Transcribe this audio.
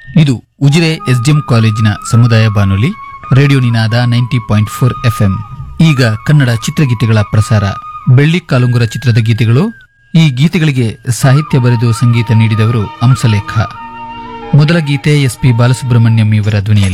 ಇದು ಉಜಿರೆ ಎಸ್ಡಿಎಂ ಕಾಲೇಜಿನ ಸಮುದಾಯ ಬಾನುಲಿ ರೇಡಿಯೋ ನಿನಾದ 90.4 FM. ಈಗ ಕನ್ನಡ ಚಿತ್ರಗೀತೆಗಳ ಪ್ರಸಾರ. ಬೆಳ್ಳಿ ಕಾಲುಂಗುರ ಚಿತ್ರದ ಗೀತೆಗಳು. ಈ ಗೀತೆಗಳಿಗೆ ಸಾಹಿತ್ಯ ಬರೆದು ಸಂಗೀತ ನೀಡಿದವರು ಹಂಸಲೇಖ. ಮೊದಲ ಗೀತೆ ಎಸ್ ಪಿ ಬಾಲಸುಬ್ರಹ್ಮಣ್ಯಂ ಇವರ ಧ್ವನಿಯಲ್ಲಿ.